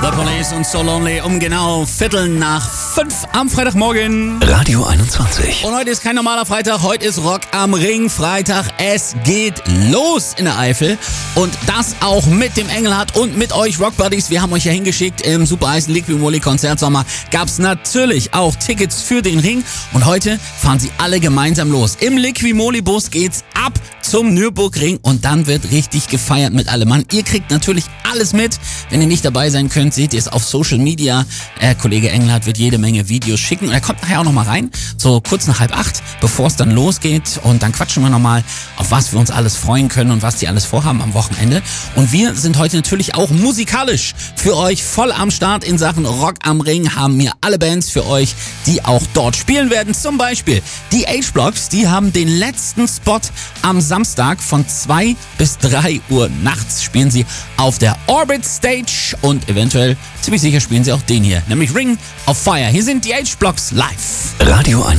The Police und So Lonely um genau 5:15 am Freitagmorgen. Radio 21. Und heute ist kein normaler Freitag, heute ist Rock am Ring Freitag. Es geht los in der Eifel und das auch mit dem Engelhardt und mit euch Rock Buddies. Wir haben euch ja hingeschickt im Super Eis Liquimoli Konzertsommer. Gab's natürlich auch Tickets für den Ring und heute fahren sie alle gemeinsam los. Im Liquimoli Bus geht's ab zum Nürburgring und dann wird richtig gefeiert mit allem Mann. Ihr kriegt natürlich alles mit. Wenn ihr nicht dabei sein könnt, seht ihr es auf Social Media. Kollege Engelhardt wird jede Menge Videos schicken und er kommt nachher auch nochmal rein, so kurz nach 7:30, bevor es dann losgeht und dann quatschen wir nochmal, auf was wir uns alles freuen können und was die alles vorhaben am Wochenende. Und wir sind heute natürlich auch musikalisch für euch voll am Start in Sachen Rock am Ring, haben wir alle Bands für euch, die auch dort spielen werden. Zum Beispiel die H-Blocks, die haben den letzten Spot am Samstag von 2 bis 3 Uhr nachts spielen sie auf der Orbit Stage und eventuell, ziemlich sicher spielen sie auch den hier, nämlich Ring of Fire. Hier sind die H-Blocks live. Radio 21.